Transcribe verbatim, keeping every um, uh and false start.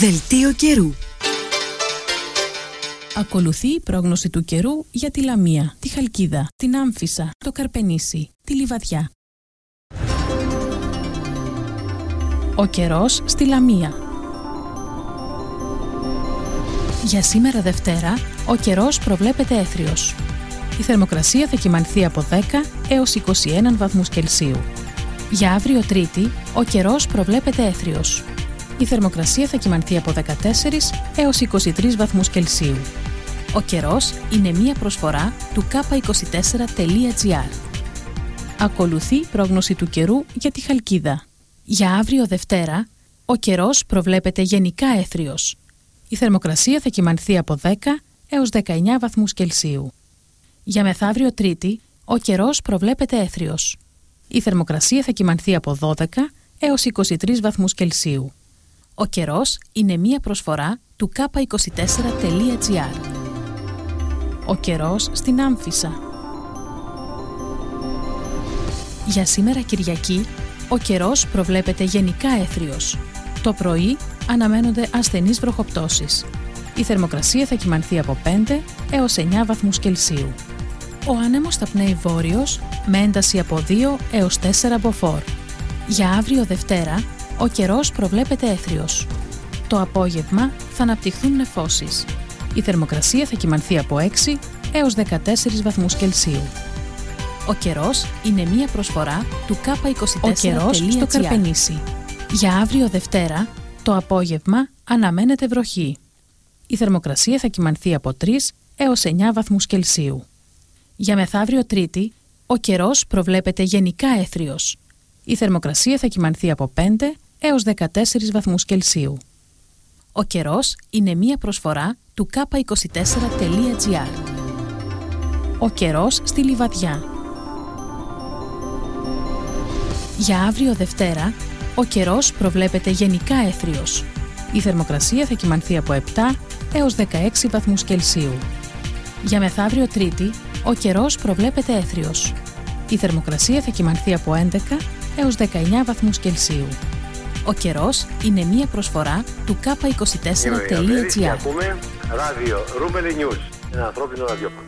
Δελτίο καιρού. Ακολουθεί η πρόγνωση του καιρού για τη Λαμία, τη Χαλκίδα, την Άμφισσα, το Καρπενήσι, τη Λιβαδιά. Ο καιρός στη Λαμία. Για σήμερα Δευτέρα, ο καιρός προβλέπεται έθριος. Η θερμοκρασία θα κυμανθεί από δέκα έως είκοσι ένα βαθμούς Κελσίου. Για αύριο Τρίτη, ο καιρός προβλέπεται έθριος. Η θερμοκρασία θα κυμανθεί από δεκατέσσερα έως είκοσι τρεις βαθμούς Κελσίου. Ο καιρός είναι μία προσφορά του κάπα είκοσι τέσσερα τελεία τζι άρ. Ακολουθεί η πρόγνωση του καιρού για τη Χαλκίδα. Για αύριο Δευτέρα, ο καιρός προβλέπεται γενικά έθριος. Η θερμοκρασία θα κυμανθεί από δέκα έως δεκαεννιά βαθμούς Κελσίου. Για μεθαύριο Τρίτη, ο καιρός προβλέπεται έθριος. Η θερμοκρασία θα κυμανθεί από δώδεκα έως είκοσι τρεις βαθμούς Κελσίου. Ο καιρός είναι μία προσφορά του κάπα είκοσι τέσσερα τελεία τζι άρ. Ο καιρός στην Άμφισσα. Για σήμερα Κυριακή, ο καιρός προβλέπεται γενικά έθριος. Το πρωί αναμένονται ασθενείς βροχοπτώσεις. Η θερμοκρασία θα κυμανθεί από πέντε έως εννιά βαθμούς Κελσίου. Ο άνεμος θα πνέει βόρειος με ένταση από δύο έως τέσσερα μποφόρ. Για αύριο Δευτέρα, ο καιρός προβλέπεται έθριος. Το απόγευμα θα αναπτυχθούν νεφώσεις. Η θερμοκρασία θα κυμανθεί από έξι έως δεκατέσσερα βαθμούς Κελσίου. Ο καιρός είναι μία προσφορά του κάπα είκοσι τέσσερα τελεία τζι άρ. Ο καιρός στο Καρπενήσι. Για αύριο Δευτέρα, το απόγευμα αναμένεται βροχή. Η θερμοκρασία θα κυμανθεί από τρεις έως εννιά βαθμούς Κελσίου. Για μεθαύριο Τρίτη, ο καιρός προβλέπεται γενικά έθριος. Η θερμοκρασία θα κυμανθεί από πέντε έως δεκατέσσερα βαθμούς Κελσίου. Ο καιρός είναι μία προσφορά του κάπα είκοσι τέσσερα τελεία τζι άρ. Ο καιρός στη Λιβαδιά. Για αύριο Δευτέρα, ο καιρός προβλέπεται γενικά έθριος. Η θερμοκρασία θα κυμανθεί από επτά έως δεκαέξι βαθμούς Κελσίου. Για μεθαύριο Τρίτη, ο καιρός προβλέπεται έθριος. Η θερμοκρασία θα κυμανθεί από έντεκα έως δεκαεννιά βαθμούς Κελσίου. Ο καιρός είναι μία προσφορά του κάπα είκοσι τέσσερα τελεία τζι άρ. Ακούμε ράδιο Ρούμελι News, ένα ανθρώπινο ραδιόφωνο.